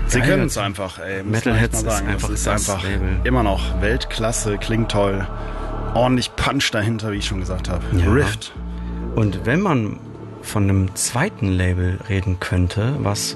Sie können es einfach, ey. Metalheads ist einfach das ist einfach Label. immer noch Weltklasse, klingt toll. Ordentlich Punch dahinter, wie ich schon gesagt habe. Ja. Rift. Und wenn man von einem zweiten Label reden könnte, was